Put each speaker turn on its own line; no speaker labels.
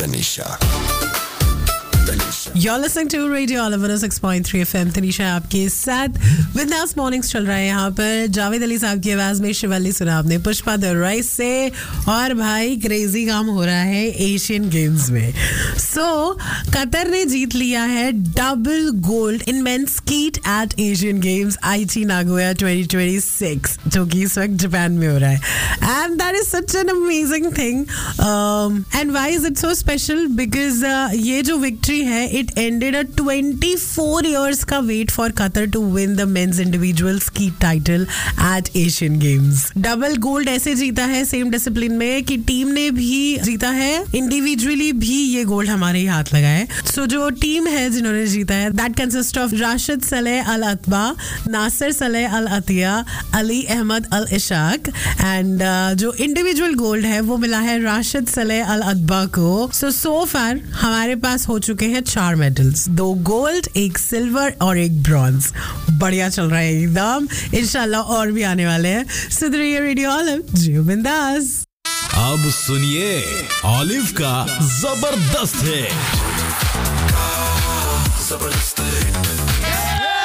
Tanisha.
You're listening to Radio Olive 106.3 FM. Tanisha आपके साथ विंदास mornings चल रहा है यहाँ पर. जावेद अली साहब की आवाज में शिवल्ली सुना आपने पुष्पा द राइस से. और भाई क्रेजी काम हो रहा है एशियन गेम्स में. कतर ने जीत लिया है double gold in men's skeet eight Asian games आईची नागोया 2026 जो कि इस वक्त जापान में हो रहा है. And that is such an amazing thing. And why is it so special? Because ये जो विक्ट्री है it ended a 24 years का wait for Qatar to win the men's individual skeet title at Asian Games. Double gold ऐसे जीता है same discipline में कि team ने भी जीता है, इंडिविजुअली भी ये गोल्ड हमारे ही हाथ लगा है. सो जो टीम है जिन्होंने जीता है that consist of Rashid Saleh Al अतबा, Nasir Saleh Al Atiya, Ali Ahmad Al Ishaq. And जो इंडिविजुअल गोल्ड है वो मिला है राशिद सलेह अल अतबा को. सो फार हमारे पास हो चुके हैं 4 मेडल्स, 2 गोल्ड, 1 सिल्वर और 1 ब्रॉन्ज. बढ़िया चल रहा है एकदम. इंशाल्लाह और भी आने वाले हैं. सुन रही है रेडियो ऑलिव, जियो बिंदास.
अब सुनिए ऑलिव का जबरदस्त है.